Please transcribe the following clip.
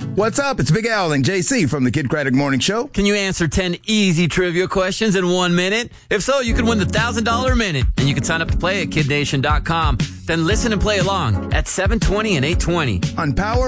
What's up? It's Big Al and JC from the Kid Craddock Morning Show. Can you answer 10 easy trivia questions in 1 minute? If so, you can win the $1,000 minute. And you can sign up to play at kidnation.com. Then listen and play along at 7:20 and 8:20. On Power